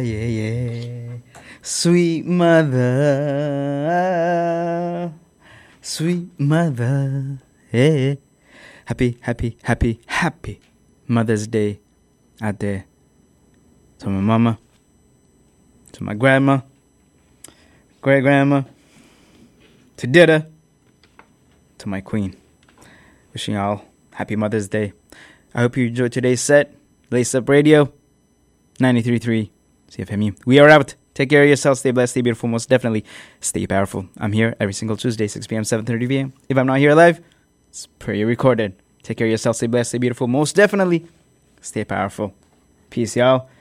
Yeah, yeah. Sweet mother. Sweet mother. Yeah. Happy, happy, happy, happy Mother's Day out there. To my mama. To my grandma. Great grandma. To Dida. To my queen. Wishing y'all happy Mother's Day. I hope you enjoyed today's set. Lace Up Radio. 93.3 CFMU. We are out. Take care of yourself. Stay blessed. Stay beautiful. Most definitely. Stay powerful. I'm here every single Tuesday, 6 p.m., 7:30 p.m. If I'm not here live, it's pre-recorded. Take care of yourself. Stay blessed. Stay beautiful. Most definitely. Stay powerful. Peace, y'all.